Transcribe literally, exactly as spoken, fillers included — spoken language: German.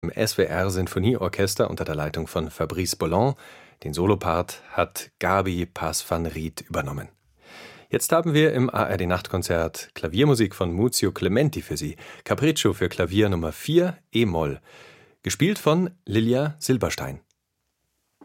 Im S W R-Sinfonieorchester unter der Leitung von Fabrice Bolland. Den Solopart hat Gabi Paz van Riet übernommen. Jetzt haben wir im A R D-Nachtkonzert Klaviermusik von Muzio Clementi für Sie. Capriccio für Klavier Nummer vier, E-Moll. Gespielt von Lilia Silberstein.